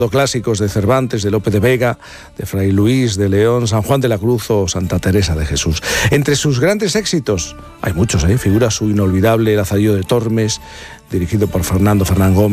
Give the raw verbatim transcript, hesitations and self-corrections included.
clásicos de Cervantes, de Lope de Vega, de Fray Luis de León, San Juan de la Cruz o Santa Teresa de Jesús. Entre sus grandes éxitos, hay muchos, ¿eh? Figura su inolvidable Lazarillo de Tormes, dirigido por Fernando Fernán Gómez.